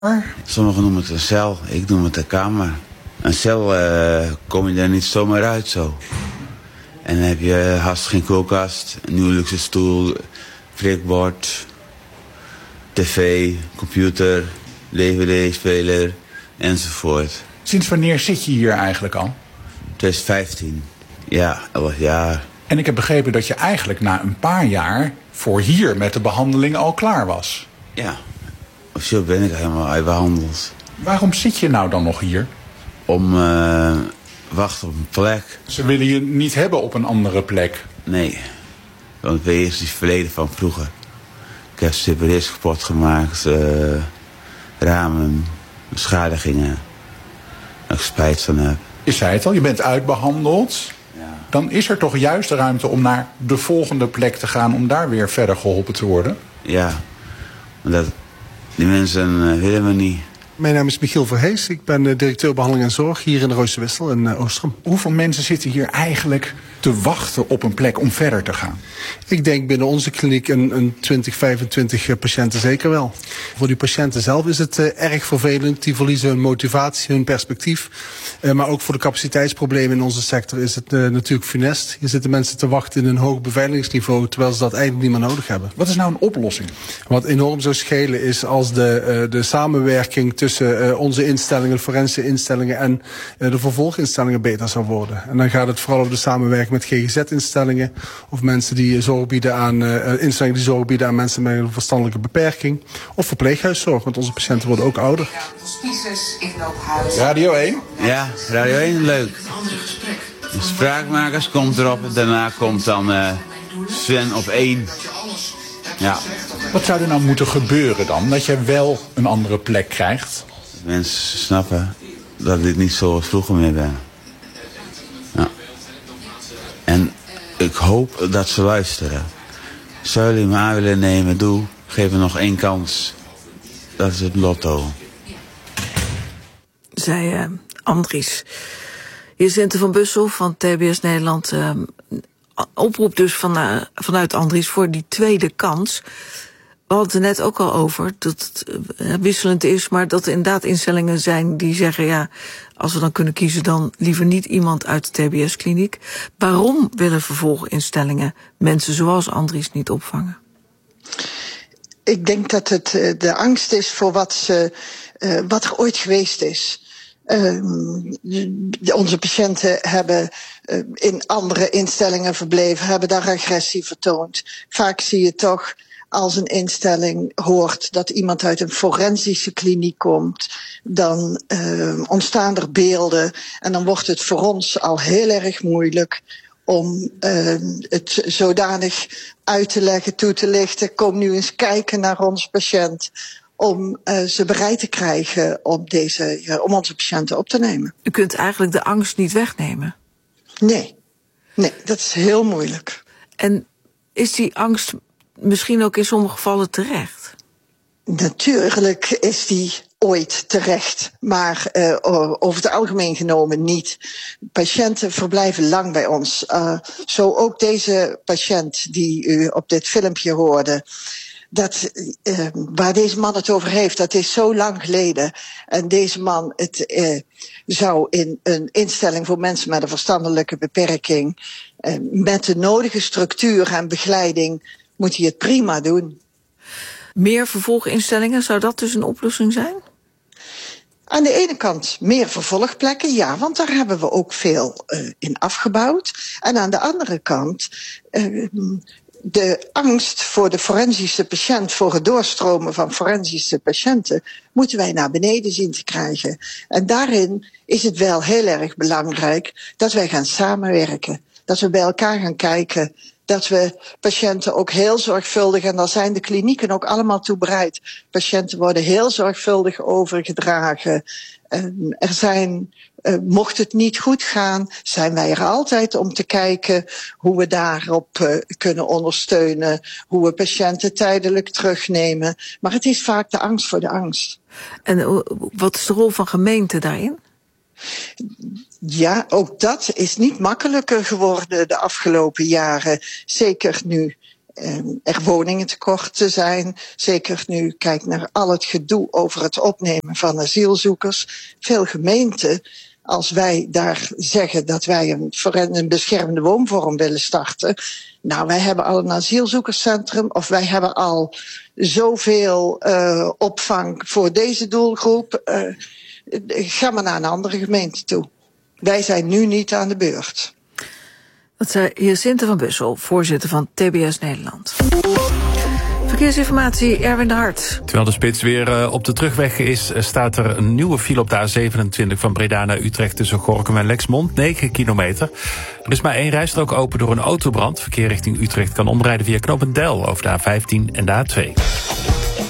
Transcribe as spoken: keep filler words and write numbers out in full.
Sommigen noemen het een cel, ik noem het een kamer. Een cel uh, kom je daar niet zomaar uit zo. En dan heb je haast geen koelkast, een nieuwe luxe stoel, prikbord, tv, computer, D V D-speler enzovoort. Sinds wanneer zit je hier eigenlijk al? twintig vijftien, ja, elf jaar. En ik heb begrepen dat je eigenlijk na een paar jaar voor hier met de behandeling al klaar was. Ja, officieel ben ik helemaal uitbehandeld. Waarom zit je nou dan nog hier? Om uh, wachten op een plek. Ze willen je niet hebben op een andere plek? Nee, want het is het verleden van vroeger. Ik heb separeers kapot gemaakt, uh, ramen, beschadigingen. Waar ik spijt van heb. Je zei het al, je bent uitbehandeld. Ja. Dan is er toch juist ruimte om naar de volgende plek te gaan om daar weer verder geholpen te worden? Ja, maar dat, die mensen uh, willen me niet. Mijn naam is Michiel Verhees. Ik ben uh, directeur behandeling en zorg hier in de Roosterwissel in uh, Oostrum. Hoeveel mensen zitten hier eigenlijk te wachten op een plek om verder te gaan? Ik denk binnen onze kliniek een, een twintig, vijfentwintig patiënten zeker wel. Voor die patiënten zelf is het uh, erg vervelend. Die verliezen hun motivatie, hun perspectief. Uh, maar ook voor de capaciteitsproblemen in onze sector is het uh, natuurlijk funest. Hier zitten mensen te wachten in een hoog beveiligingsniveau, terwijl ze dat eigenlijk niet meer nodig hebben. Wat is nou een oplossing? Wat enorm zou schelen is als de, uh, de samenwerking tussen uh, onze instellingen, de forensische instellingen en uh, de vervolginstellingen beter zou worden. En dan gaat het vooral over de samenwerking met G G Z-instellingen of mensen die zorg bieden aan uh, instellingen die zorg bieden aan mensen met een verstandelijke beperking of verpleeghuiszorg, want onze patiënten worden ook ouder. Radio één? Ja, Radio één, leuk. De Spraakmakers komt erop, daarna komt dan uh, Sven op één. Ja. Wat zou er nou moeten gebeuren dan, dat je wel een andere plek krijgt? Mensen snappen dat ik niet zoals vroeger meer ben. Ja. En ik hoop dat ze luisteren. Zou jullie me aan willen nemen, doe. Geef me nog één kans. Dat is het lotto. Zei uh, Andries. Hier is Sinte van Bussel van T B S Nederland. Uh, oproep dus van, uh, vanuit Andries voor die tweede kans. We hadden het er net ook al over dat het uh, wisselend is, maar dat er inderdaad instellingen zijn die zeggen, ja, als we dan kunnen kiezen, dan liever niet iemand uit de T B S-kliniek. Waarom willen vervolginstellingen mensen zoals Andries niet opvangen? Ik denk dat het uh, de angst is voor wat, ze, uh, wat er ooit geweest is. Uh, onze patiënten hebben uh, in andere instellingen verbleven, hebben daar agressie vertoond. Vaak zie je toch, als een instelling hoort dat iemand uit een forensische kliniek komt, dan uh, ontstaan er beelden en dan wordt het voor ons al heel erg moeilijk om uh, het zodanig uit te leggen, toe te lichten. Kom nu eens kijken naar onze patiënt, om uh, ze bereid te krijgen om, deze, uh, om onze patiënten op te nemen. U kunt eigenlijk de angst niet wegnemen? Nee, nee, dat is heel moeilijk. En is die angst misschien ook in sommige gevallen terecht? Natuurlijk is die ooit terecht, maar uh, over het algemeen genomen niet. Patiënten verblijven lang bij ons. Uh, zo ook deze patiënt die u op dit filmpje hoorde. Dat, uh, waar deze man het over heeft, dat is zo lang geleden. En deze man het, uh, zou in een instelling voor mensen met een verstandelijke beperking, uh, met de nodige structuur en begeleiding, moet hij het prima doen. Meer vervolginstellingen, zou dat dus een oplossing zijn? Aan de ene kant meer vervolgplekken, ja, want daar hebben we ook veel uh, in afgebouwd. En aan de andere kant, uh, de angst voor de forensische patiënt, voor het doorstromen van forensische patiënten, moeten wij naar beneden zien te krijgen. En daarin is het wel heel erg belangrijk dat wij gaan samenwerken. Dat we bij elkaar gaan kijken, dat we patiënten ook heel zorgvuldig, en daar zijn de klinieken ook allemaal toe bereid. Patiënten worden heel zorgvuldig overgedragen. En er zijn, uh, mocht het niet goed gaan, zijn wij er altijd om te kijken hoe we daarop uh, kunnen ondersteunen, hoe we patiënten tijdelijk terugnemen. Maar het is vaak de angst voor de angst. En uh, wat is de rol van gemeenten daarin? Ja, ook dat is niet makkelijker geworden de afgelopen jaren. Zeker nu er woningen tekort te zijn. Zeker nu, kijk naar al het gedoe over het opnemen van asielzoekers. Veel gemeenten, als wij daar zeggen dat wij een, een beschermde woonvorm willen starten. Nou, wij hebben al een asielzoekerscentrum of wij hebben al zoveel uh, opvang voor deze doelgroep. Uh, ga maar naar een andere gemeente toe. Wij zijn nu niet aan de beurt. Dat zei Jacinthe van Bussel, voorzitter van T B S Nederland. Verkeersinformatie, Erwin de Hart. Terwijl de spits weer uh, op de terugweg is, staat er een nieuwe file op de A zevenentwintig van Breda naar Utrecht tussen Gorinchem en Lexmond, negen kilometer. Er is maar één rijstrook open door een autobrand. Verkeer richting Utrecht kan omrijden via knooppunt Deil over de A vijftien en de A twee.